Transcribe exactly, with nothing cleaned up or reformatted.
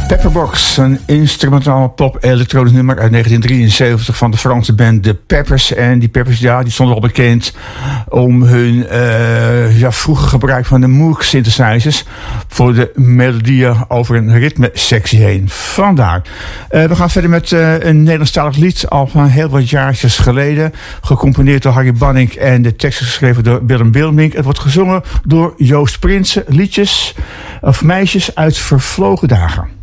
Pepperbox, een instrumentaal pop-elektronisch nummer uit negentien drieënzeventig van de Franse band The Peppers. En die Peppers, ja, die stonden wel bekend om hun uh, ja, vroege gebruik van de Moog synthesizers voor de melodieën over een ritmesectie heen. Vandaar. Uh, we gaan verder met uh, een Nederlandstalig lied al van heel wat jaartjes geleden. Gecomponeerd door Harry Banning en de tekst geschreven door Willem Wilmink. Het wordt gezongen door Joost Prinsen. Liedjes of meisjes uit vervlogen dagen.